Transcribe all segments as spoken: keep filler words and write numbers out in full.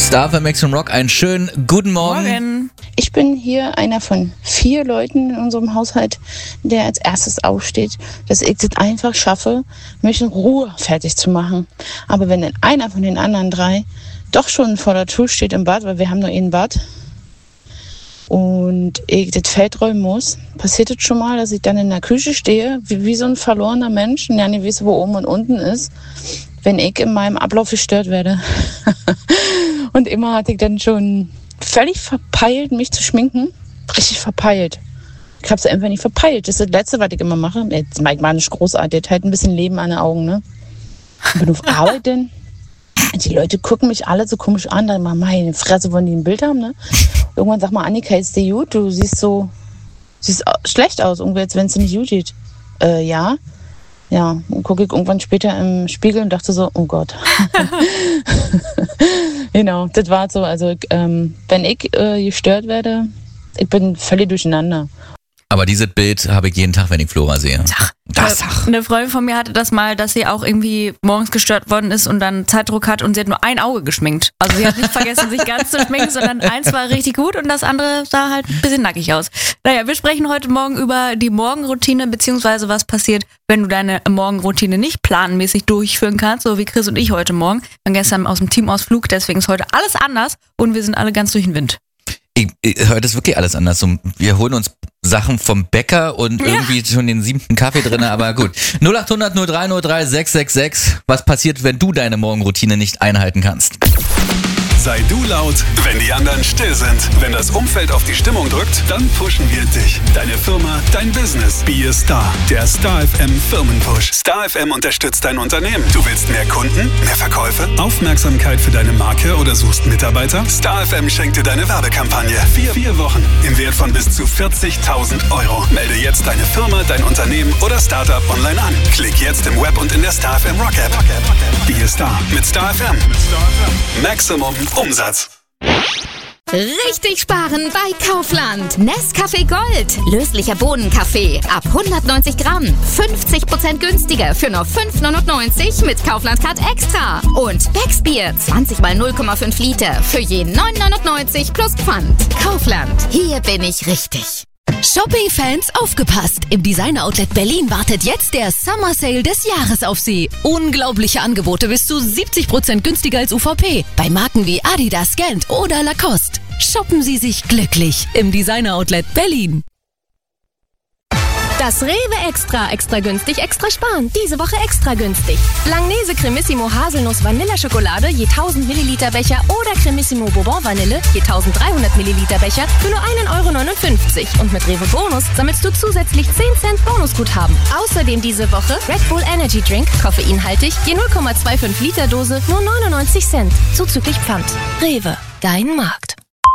Star F M Maximum Rock, einen schönen guten Morgen. Morgen. Ich bin hier einer von vier Leuten in unserem Haushalt, der als erstes aufsteht, dass ich das einfach schaffe, mich in Ruhe fertig zu machen. Aber wenn dann einer von den anderen drei doch schon vor der Tür steht im Bad, weil wir haben nur ein Bad, und ich das Feld räumen muss, passiert es schon mal, dass ich dann in der Küche stehe, wie, wie so ein verlorener Mensch, und ja nicht weiß, wo oben und unten ist, wenn ich in meinem Ablauf gestört werde. Und immer hatte ich dann schon völlig verpeilt, mich zu schminken. Richtig verpeilt. Ich hab's einfach nicht verpeilt. Das ist das Letzte, was ich immer mache. Jetzt mag ich mal nicht großartig. Das halt ein bisschen Leben an den Augen, ne? Ich bin auf Arbeit denn. Die Leute gucken mich alle so komisch an. Dann mal, meine Fresse, wollen die ein Bild haben, ne? Irgendwann sag mal, Annika, ist dir gut? Du siehst so, siehst schlecht aus, irgendwie, als wenn es dir nicht gut geht. Äh, ja. Ja, dann gucke ich irgendwann später im Spiegel und dachte so, oh Gott. Genau, das war so. Also, ähm, wenn ich äh, gestört werde, ich bin völlig durcheinander. Aber dieses Bild habe ich jeden Tag, wenn ich Flora sehe. Ach, das ach. Eine Freundin von mir hatte das mal, dass sie auch irgendwie morgens gestört worden ist und dann Zeitdruck hat und sie hat nur ein Auge geschminkt. Also sie hat nicht vergessen, sich ganz zu schminken, sondern eins war richtig gut und das andere sah halt ein bisschen nackig aus. Naja, wir sprechen heute Morgen über die Morgenroutine, beziehungsweise was passiert, wenn du deine Morgenroutine nicht planmäßig durchführen kannst, so wie Chris und ich heute Morgen. Wir waren gestern aus dem Teamausflug, deswegen ist heute alles anders und wir sind alle ganz durch den Wind. Ich, ich, heute ist wirklich alles anders. Wir holen uns Sachen vom Bäcker und irgendwie ja. schon den siebten Kaffee drin, aber gut. null acht hundert null drei null drei sechs sechs sechs. Was passiert, wenn du deine Morgenroutine nicht einhalten kannst? Sei du laut, wenn die anderen still sind. Wenn das Umfeld auf die Stimmung drückt, dann pushen wir dich. Deine Firma, dein Business. Be a Star. Der Star F M Firmenpush. Star F M unterstützt dein Unternehmen. Du willst mehr Kunden, mehr Verkäufe, Aufmerksamkeit für deine Marke oder suchst Mitarbeiter? Star F M schenkt dir deine Werbekampagne. Vier, vier Wochen im Wert von bis zu vierzigtausend Euro. Melde jetzt deine Firma, dein Unternehmen oder Startup online an. Klick jetzt im Web und in der Star F M Rock App. Be a Star mit Star F M. Maximum Umsatz. Richtig sparen bei Kaufland. Nescafé Gold. Löslicher Bohnenkaffee. Ab hundertneunzig Gramm. fünfzig Prozent günstiger für nur fünf neunundneunzig mit Kaufland Card Extra. Und Becksbier. zwanzig mal null Komma fünf Liter. Für je neun neunundneunzig plus Pfand. Kaufland. Hier bin ich richtig. Shopping-Fans, aufgepasst! Im Designer-Outlet Berlin wartet jetzt der Summer Sale des Jahres auf Sie. Unglaubliche Angebote bis zu siebzig Prozent günstiger als U V P. Bei Marken wie Adidas, Gant oder Lacoste. Shoppen Sie sich glücklich im Designer-Outlet Berlin. Das Rewe Extra, extra günstig, extra sparen. Diese Woche extra günstig. Langnese Cremissimo Haselnuss Vanilleschokolade je tausend Milliliter Becher oder Cremissimo Bourbon Vanille je tausenddreihundert Milliliter Becher für nur ein Euro neunundfünfzig. Und mit Rewe Bonus sammelst du zusätzlich zehn Cent Bonusguthaben. Außerdem diese Woche Red Bull Energy Drink, koffeinhaltig, je null Komma fünfundzwanzig Liter Dose, nur neunundneunzig Cent. Zuzüglich Pfand. Rewe, dein Markt.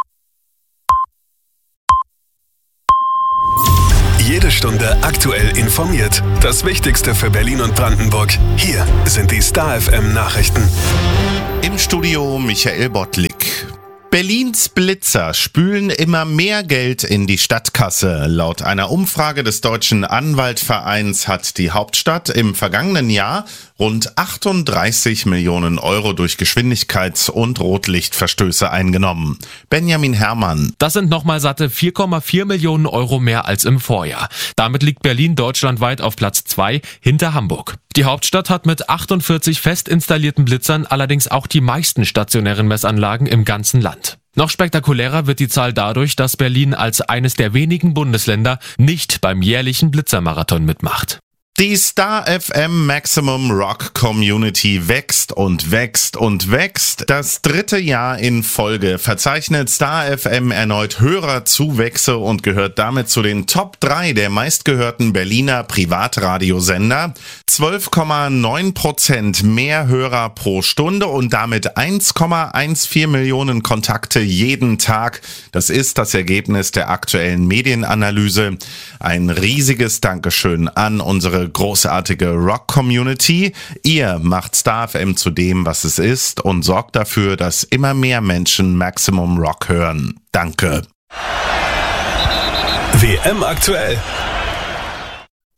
Jede Stunde aktuell informiert. Das Wichtigste für Berlin und Brandenburg. Hier sind die Star F M Nachrichten. Im Studio Michael Bottlik. Berlins Blitzer spülen immer mehr Geld in die Stadtkasse. Laut einer Umfrage des Deutschen Anwaltvereins hat die Hauptstadt im vergangenen Jahr rund achtunddreißig Millionen Euro durch Geschwindigkeits- und Rotlichtverstöße eingenommen. Benjamin Herrmann. Das sind nochmal satte vier Komma vier Millionen Euro mehr als im Vorjahr. Damit liegt Berlin deutschlandweit auf Platz zwei hinter Hamburg. Die Hauptstadt hat mit achtundvierzig fest installierten Blitzern allerdings auch die meisten stationären Messanlagen im ganzen Land. Noch spektakulärer wird die Zahl dadurch, dass Berlin als eines der wenigen Bundesländer nicht beim jährlichen Blitzermarathon mitmacht. Die Star F M Maximum Rock Community wächst und wächst und wächst. Das dritte Jahr in Folge verzeichnet Star F M erneut Hörerzuwächse und gehört damit zu den Top drei der meistgehörten Berliner Privatradiosender. zwölf Komma neun Prozent mehr Hörer pro Stunde und damit eins Komma vierzehn Millionen Kontakte jeden Tag. Das ist das Ergebnis der aktuellen Medienanalyse. Ein riesiges Dankeschön an unsere großartige Rock-Community. Ihr macht Star F M zu dem, was es ist und sorgt dafür, dass immer mehr Menschen Maximum Rock hören. Danke. W M aktuell.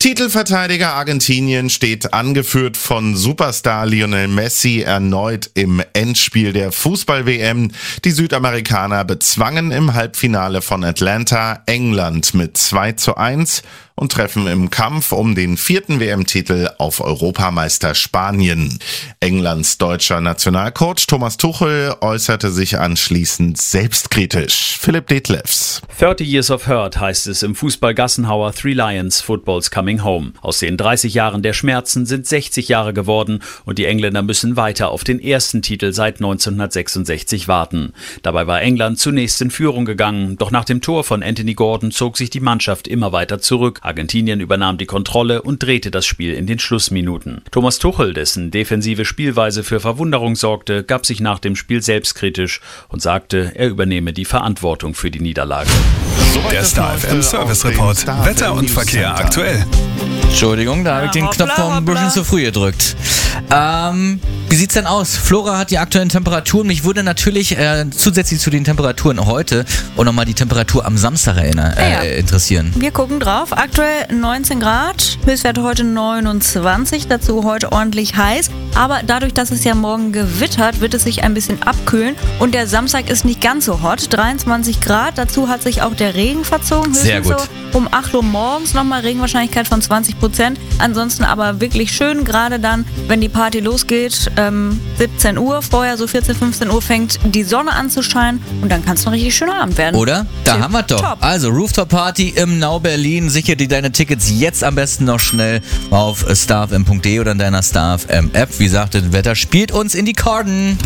Titelverteidiger Argentinien steht angeführt von Superstar Lionel Messi erneut im Endspiel der Fußball-W M. Die Südamerikaner bezwangen im Halbfinale von Atlanta England mit zwei zu eins und treffen im Kampf um den vierten W M-Titel auf Europameister Spanien. Englands deutscher Nationalcoach Thomas Tuchel äußerte sich anschließend selbstkritisch. Philipp Detlefs. thirty years of hurt heißt es im Fußball-Gassenhauer Three Lions Football's Coming Home. Aus den dreißig Jahren der Schmerzen sind sechzig Jahre geworden und die Engländer müssen weiter auf den ersten Titel seit neunzehnhundertsechsundsechzig warten. Dabei war England zunächst in Führung gegangen, doch nach dem Tor von Anthony Gordon zog sich die Mannschaft immer weiter zurück. Argentinien übernahm die Kontrolle und drehte das Spiel in den Schlussminuten. Thomas Tuchel, dessen defensive Spielweise für Verwunderung sorgte, gab sich nach dem Spiel selbstkritisch und sagte, er übernehme die Verantwortung für die Niederlage. Der Star F M Service Report. Wetter und Verkehr aktuell. Entschuldigung, da habe ich den hoppla, Knopf noch ein bisschen hoppla. zu früh gedrückt. Ähm, wie sieht's denn aus? Flora hat die aktuellen Temperaturen. Mich würde natürlich äh, zusätzlich zu den Temperaturen heute auch nochmal die Temperatur am Samstag erinnern, äh, Ja, ja. interessieren. Wir gucken drauf. Aktuell neunzehn Grad, Höchstwert heute neunundzwanzig, dazu heute ordentlich heiß. Aber dadurch, dass es ja morgen gewittert, wird es sich ein bisschen abkühlen. Und der Samstag ist nicht ganz so hot, dreiundzwanzig Grad. Dazu hat sich auch der Regen verzogen. Sehr Höchstens gut. So um acht Uhr morgens nochmal Regenwahrscheinlichkeit von zwanzig Prozent. Ansonsten aber wirklich schön, gerade dann, wenn die Party losgeht, ähm, siebzehn Uhr, vorher so vierzehn, fünfzehn Uhr fängt die Sonne an zu scheinen und dann kann es ein richtig schöner Abend werden. Oder? Da Tipp haben wir doch. top. Also Rooftop Party im Now Berlin. Sichere dir deine Tickets jetzt am besten noch schnell auf starfm punkt de oder in deiner StarFM App. Wie gesagt, das Wetter spielt uns in die Karten.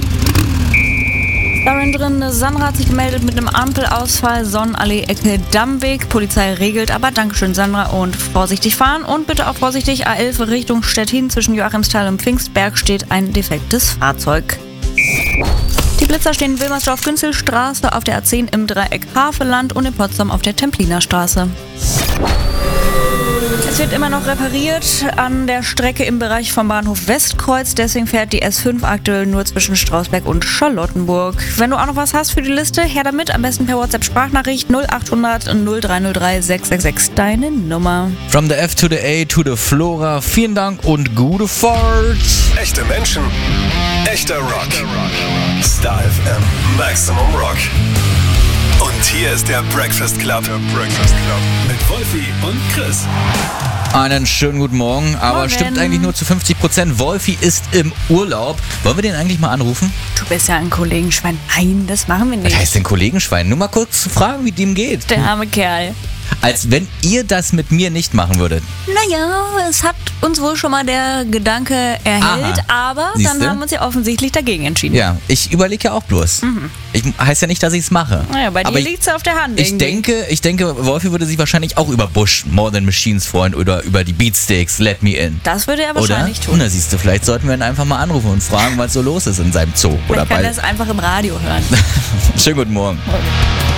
Darin drin, Sandra hat sich gemeldet mit einem Ampelausfall, Sonnenallee, Ecke, Dammweg. Polizei regelt, aber Dankeschön, Sandra, und vorsichtig fahren. Und bitte auch vorsichtig, A elf Richtung Stettin, zwischen Joachimsthal und Pfingstberg steht ein defektes Fahrzeug. Die Blitzer stehen in Wilmersdorf, Günzelstraße, auf der A zehn im Dreieck Havelland und in Potsdam auf der Templiner Straße. Es wird immer noch repariert an der Strecke im Bereich vom Bahnhof Westkreuz. Deswegen fährt die S fünf aktuell nur zwischen Strausberg und Charlottenburg. Wenn du auch noch was hast für die Liste, her damit. Am besten per WhatsApp-Sprachnachricht null acht hundert null drei null drei sechs sechs sechs. Deine Nummer. From the F to the A to the Flora. Vielen Dank und gute Fahrt. Echte Menschen, echter Rock. Star F M Maximum Rock. Und hier ist der Breakfast Club. Der Breakfast Club. Mit Wolfi und Chris. Einen schönen guten Morgen, aber Morgen. stimmt eigentlich nur zu fünfzig Prozent. Wolfi ist im Urlaub. Wollen wir den eigentlich mal anrufen? Du bist ja ein Kollegenschwein. Nein, das machen wir Was nicht. heißt denn Kollegenschwein? Nur mal kurz zu fragen, wie dem geht. Der arme Kerl. Als wenn ihr das mit mir nicht machen würdet. Naja, es hat uns wohl schon mal der Gedanke erhellt, Aha. aber Siehste? dann haben wir uns ja offensichtlich dagegen entschieden. Ja, ich überlege ja auch bloß. Ich heißt ja nicht, dass ich es mache. Naja, bei Aber dir ich, liegt es auf der Hand. ich irgendwie. denke, ich denke, Wolfi würde sich wahrscheinlich auch über Bush, More Than Machines freuen oder über die Beatsteaks, Let Me In. Das würde er Oder? wahrscheinlich tun. Und da siehst du, vielleicht sollten wir ihn einfach mal anrufen und fragen, was so los ist in seinem Zoo. Oder Vielleicht kann er bald. es einfach im Radio hören. Schönen guten Morgen.